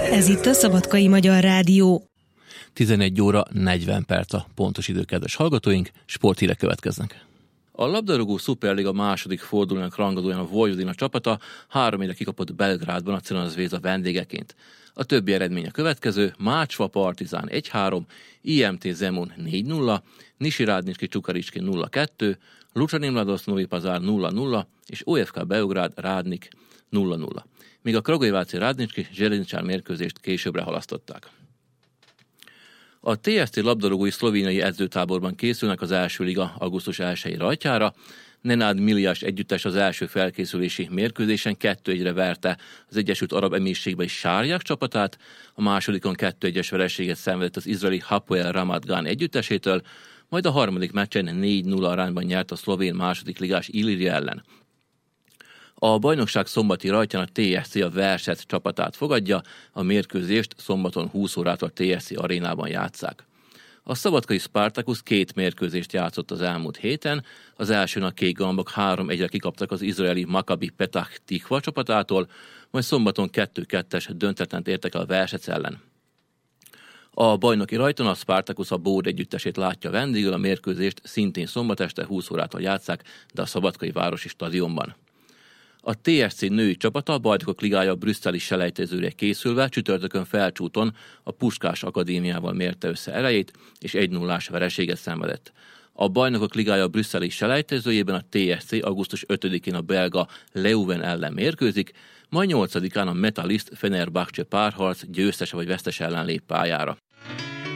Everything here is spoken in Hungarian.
Ez itt a Szabadkai Magyar Rádió. 11 óra 40 perc a pontos idő, kedves hallgatóink, sporthírek következnek. A labdarúgó szuperliga második fordulójának rangadóján a Vojvodina csapata 3-1 kikapott Belgrádban a Crvena Zvezda vendégeként. A többi eredmény a következő: Mácsva Partizán 1-3, IMT Zemun 4-0, Nisi Rádnicski Csukaricski 0-2, Lucsanim Mladost Novi Pazar 0-0 és OFK Beograd Rádnik 0-0. Míg a Kragujevac Rádnicski Zseleničar mérkőzést későbbre halasztották. A TSC labdarúgói szlovéniai edzőtáborban készülnek az első liga augusztus 1-i rajtjára. Nenad Miliás együttes az első felkészülési mérkőzésen 2-1-re verte az Egyesült Arab Emírségbeli Sárják csapatát, a másodikon 2-1-es vereséget szenvedett az izraeli Hapoel Ramat Gan együttesétől, majd a harmadik meccsen 4-0 arányban nyert a szlovén második ligás Ilirija ellen. A bajnokság szombati rajtján a TSC a Verset csapatát fogadja, a mérkőzést szombaton 20 órától a TSC arénában játsszák. A szabadkai Spartacus 2 mérkőzést játszott az elmúlt héten, az elsőn a kék galambok 3-1-re kikaptak az izraeli Maccabi Petach Tikva csapatától, majd szombaton 2-2-es döntetlent értek el a Versec ellen. A bajnoki rajton a Spartacus a Bód együttesét látja vendégül, a mérkőzést szintén szombat este 20 órától játsszák, de a szabadkai városi stadionban. A TSC női csapata a Bajnokok Ligája brüsszeli selejtezőre készülve csütörtökön Felcsúton a Puskás Akadémiával mérte össze erejét, és 1-0-ás vereséget szenvedett. A Bajnokok Ligája brüsszeli selejtezőjében a TSC augusztus 5-én a belga Leuven ellen mérkőzik, majd 8-án a Metalist Fenerbahce párharc győztese vagy vesztese ellen lép pályára.